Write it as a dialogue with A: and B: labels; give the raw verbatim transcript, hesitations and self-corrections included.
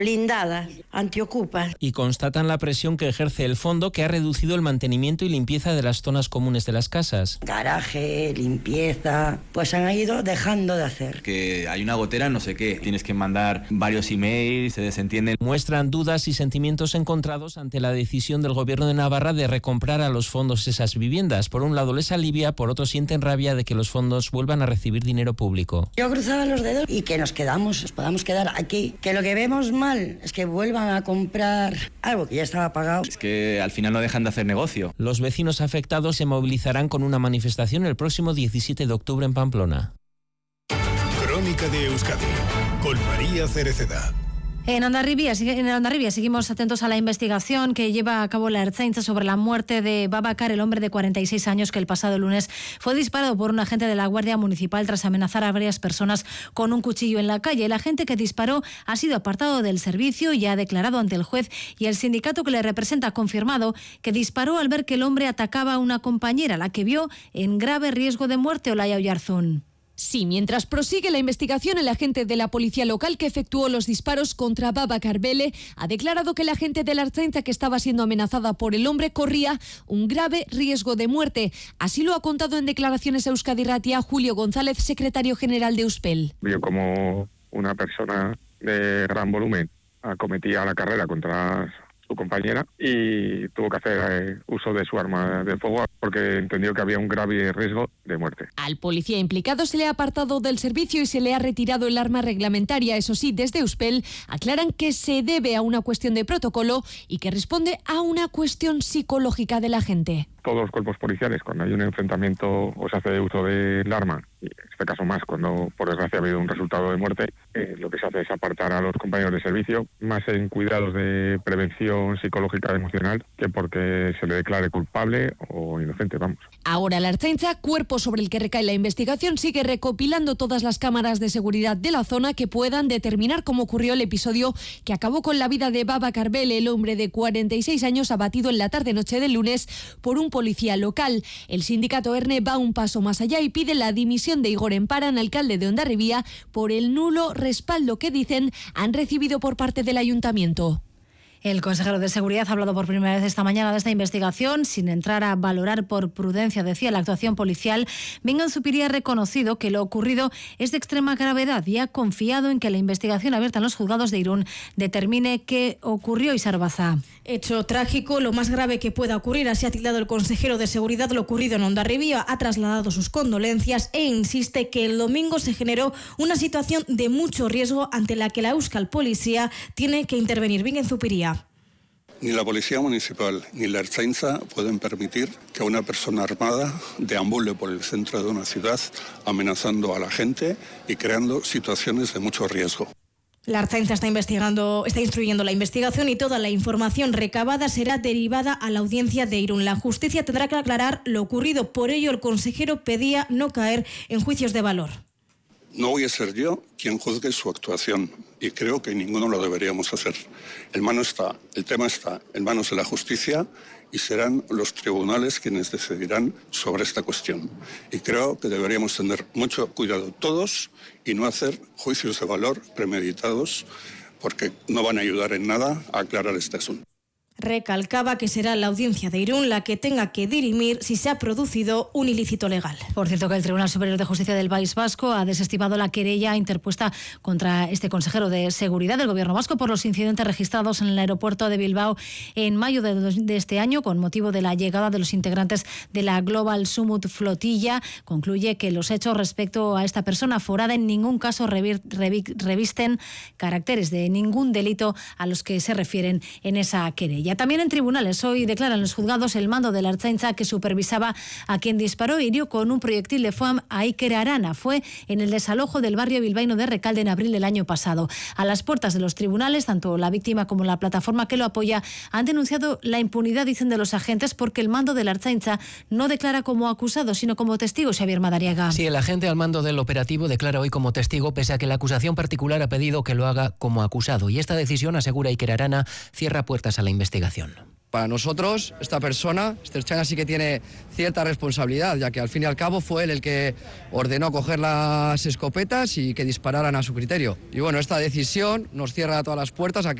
A: blindada, antiocupas.
B: Y constatan la presión que ejerce el fondo, que ha reducido el mantenimiento y limpieza de las zonas comunes de las casas.
A: Garaje, limpieza, pues han ido dejando de hacer.
C: Que hay una gotera, no sé qué, tienes que mandar varios emails, se desentienden.
B: Muestran dudas y sentimientos encontrados ante la decisión del gobierno de Navarra de recomprar a los fondos esas viviendas. Por un lado les alivia, por otro sienten rabia de que los fondos vuelvan a recibir dinero público.
A: Yo cruzaba los dedos y que nos quedamos, nos podamos quedar aquí. Que lo que vemos mal es que vuelvan a comprar algo que ya estaba pagado.
C: Es que al final no dejan de hacer negocio.
B: Los vecinos afectados se movilizarán con una manifestación el próximo diecisiete de octubre en Pamplona.
D: Crónica de Euskadi, con María Cereceda.
E: En Hondarribia, en Hondarribia seguimos atentos a la investigación que lleva a cabo la Ertzaintza sobre la muerte de Babacar, el hombre de cuarenta y seis años que el pasado lunes fue disparado por un agente de la Guardia Municipal tras amenazar a varias personas con un cuchillo en la calle. El agente que disparó ha sido apartado del servicio y ha declarado ante el juez, y el sindicato que le representa ha confirmado que disparó al ver que el hombre atacaba a una compañera, la que vio en grave riesgo de muerte. Olaya Oyarzún.
F: Sí, mientras prosigue la investigación, el agente de la policía local que efectuó los disparos contra Babacar Bele ha declarado que el agente de la Ertzaintza que estaba siendo amenazada por el hombre corría un grave riesgo de muerte. Así lo ha contado en declaraciones a Euskadi Ratia Julio González, secretario general de Euspel.
G: Vio como una persona de gran volumen acometía la carrera contra su compañera y tuvo que hacer eh, uso de su arma de fuego porque entendió que había un grave riesgo de muerte.
F: Al policía implicado se le ha apartado del servicio y se le ha retirado el arma reglamentaria. Eso sí, desde Euspel aclaran que se debe a una cuestión de protocolo y que responde a una cuestión psicológica de la gente.
G: Todos los cuerpos policiales, cuando hay un enfrentamiento o se hace uso del arma, y en este caso más cuando por desgracia ha habido un resultado de muerte, eh, lo que se hace es apartar a los compañeros de servicio, más en cuidados de prevención psicológica y emocional que porque se le declare culpable o inocente, vamos.
F: Ahora la Ertzaintza, cuerpo sobre el que recae la investigación, sigue recopilando todas las cámaras de seguridad de la zona que puedan determinar cómo ocurrió el episodio que acabó con la vida de Babacar Bele, el hombre de cuarenta y seis años abatido en la tarde-noche del lunes por un policía local. El sindicato ERNE va un paso más allá y pide la dimisión de Igor Emparan, alcalde de Hondarribia, por el nulo respaldo que dicen han recibido por parte del ayuntamiento.
E: El consejero de Seguridad ha hablado por primera vez esta mañana de esta investigación, sin entrar a valorar por prudencia, decía, la actuación policial. Bingen Zupiria ha reconocido que lo ocurrido es de extrema gravedad y ha confiado en que la investigación abierta en los juzgados de Irún determine qué ocurrió. Isar Baza.
H: Hecho trágico, lo más grave que pueda ocurrir, así ha tildado el consejero de Seguridad lo ocurrido en Hondarribia, ha trasladado sus condolencias e insiste que el domingo se generó una situación de mucho riesgo ante la que la Euskal Policía tiene que intervenir. Bingen Zupiria.
I: Ni la Policía Municipal ni la Ertzaintza pueden permitir que una persona armada deambule por el centro de una ciudad amenazando a la gente y creando situaciones de mucho riesgo.
H: La Ertzaintza está investigando, está instruyendo la investigación y toda la información recabada será derivada a la audiencia de Irún. La justicia tendrá que aclarar lo ocurrido. Por ello, el consejero pedía no caer en juicios de valor.
I: No voy a ser yo quien juzgue su actuación y creo que ninguno lo deberíamos hacer. El, mano está, el tema está en manos de la justicia y serán los tribunales quienes decidirán sobre esta cuestión. Y creo que deberíamos tener mucho cuidado todos y no hacer juicios de valor premeditados porque no van a ayudar en nada a aclarar este asunto.
H: Recalcaba que será la audiencia de Irún la que tenga que dirimir si se ha producido un ilícito legal.
E: Por cierto, que el Tribunal Superior de Justicia del País Vasco ha desestimado la querella interpuesta contra este consejero de Seguridad del Gobierno vasco por los incidentes registrados en el aeropuerto de Bilbao en mayo de, de este año con motivo de la llegada de los integrantes de la Global Summit Flotilla. Concluye que los hechos respecto a esta persona forada en ningún caso revir, revir, revisten caracteres de ningún delito a los que se refieren en esa querella. También en tribunales hoy declaran los juzgados el mando de la Ertzaintza que supervisaba a quien disparó e hirió con un proyectil de foam a Iker Arana. Fue en el desalojo del barrio bilbaíno de Recalde en abril del año pasado. A las puertas de los tribunales, tanto la víctima como la plataforma que lo apoya han denunciado la impunidad, dicen, de los agentes porque el mando de la Ertzaintza no declara como acusado, sino como testigo. Xavier Madariaga.
J: Sí, el agente al mando del operativo declara hoy como testigo, pese a que la acusación particular ha pedido que lo haga como acusado. Y esta decisión, asegura Iker Arana, cierra puertas a la investigación.
K: Para nosotros, esta persona, Sterchaina, sí que tiene cierta responsabilidad, ya que al fin y al cabo fue él el que ordenó coger las escopetas y que dispararan a su criterio. Y bueno, esta decisión nos cierra todas las puertas a que